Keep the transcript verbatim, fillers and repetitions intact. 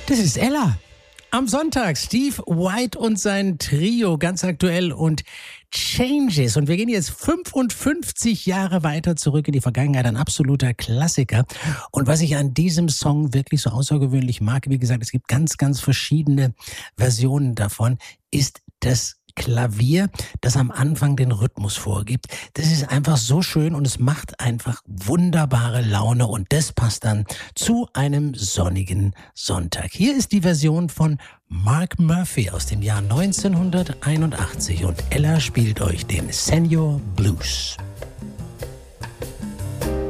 Das ist Ella. Am Sonntag Steve White und sein Trio, ganz aktuell, und Changes. Und wir gehen jetzt fünfundfünfzig Jahre weiter zurück in die Vergangenheit, ein absoluter Klassiker. Und was ich an diesem Song wirklich so außergewöhnlich mag, wie gesagt, es gibt ganz, ganz verschiedene Versionen davon, ist das Klavier, das am Anfang den Rhythmus vorgibt. Das ist einfach so schön und es macht einfach wunderbare Laune und das passt dann zu einem sonnigen Sonntag. Hier ist die Version von Mark Murphy aus dem Jahr neunzehnhunderteinundachtzig und Ella spielt euch den Senior Blues.